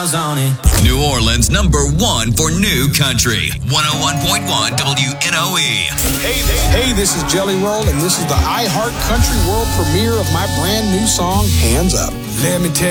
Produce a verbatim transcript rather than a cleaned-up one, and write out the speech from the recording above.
miles on it. New Orleans number one for new country. one oh one point one W N O E. Hey, hey, this is Jelly Roll, and this is the iHeart Country World premiere of my brand new song, Hands Up. Let me tell